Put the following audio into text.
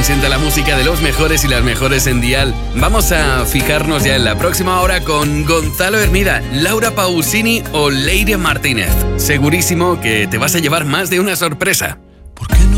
sienta la música de los mejores y las mejores en Dial. Vamos a fijarnos ya en la próxima hora con Gonzalo Hermida, Laura Pausini o Leire Martínez. Segurísimo que te vas a llevar más de una sorpresa.